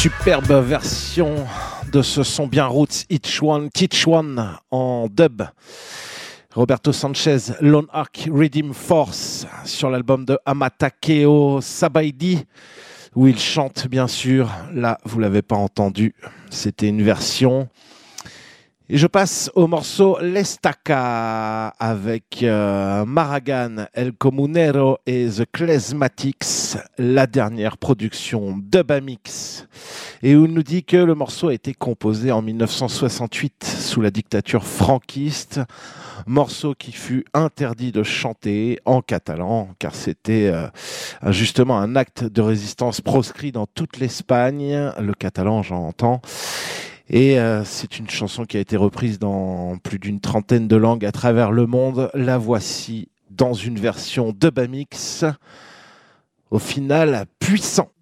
Superbe version de ce son bien roots Each One Teach One en dub. Roberto Sanchez, Lone Ark Redeem Force sur l'album de Amatakeo Sabaidi où il chante bien sûr. Là, vous l'avez pas entendu, c'était une version. Et je passe au morceau L'Estaca avec Marragan, El Comunero et The Klezmatics, la dernière production Dubamix. Et où il nous dit que le morceau a été composé en 1968 sous la dictature franquiste. Morceau qui fut interdit de chanter en catalan, car c'était justement un acte de résistance proscrit dans toute l'Espagne, le catalan j'entends. Et c'est une chanson qui a été reprise dans plus d'une trentaine de langues à travers le monde. La voici dans une version Dubamix, au final puissant.